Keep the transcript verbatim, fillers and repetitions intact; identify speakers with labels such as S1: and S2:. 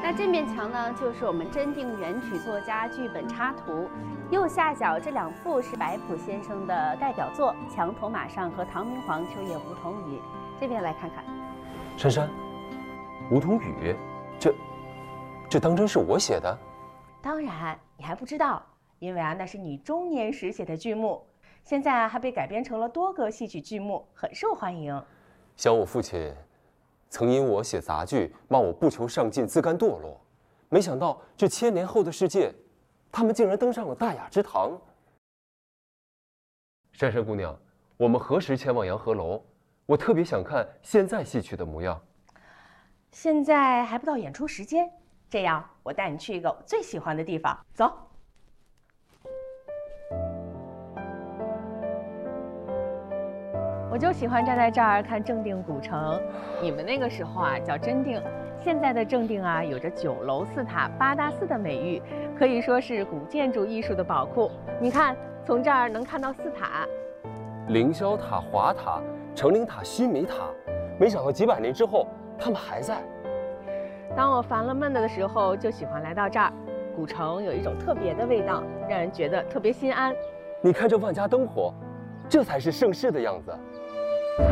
S1: 那这面墙呢，就是我们真定原曲作家剧本插图。右下角这两幅是白朴先生的代表作《墙头马上》和唐明皇秋夜梧桐雨。这边来看看，
S2: 珊珊，梧桐雨，这这当真是我写的？
S3: 当然，你还不知道，因为啊，那是你中年时写的剧目，现在啊还被改编成了多个戏曲剧目，很受欢迎。
S2: 想我父亲曾因我写杂剧，骂我不求上进，自甘堕落。没想到这千年后的世界，他们竟然登上了大雅之堂。珊珊姑娘，我们何时前往洋河楼？我特别想看现在戏曲的模样。
S3: 现在还不到演出时间，这样我带你去一个我最喜欢的地方，走。我就喜欢站在这儿看正定古城，你们那个时候啊叫真定，现在的正定啊有着九楼四塔八大寺的美誉，可以说是古建筑艺术的宝库。你看，从这儿能看到四塔：
S2: 凌霄塔、华塔、成陵塔、须弥塔。没想到几百年之后，他们还在。
S3: 当我烦了闷了的时候，就喜欢来到这儿。古城有一种特别的味道，让人觉得特别心安。
S2: 你看这万家灯火，这才是盛世的样子。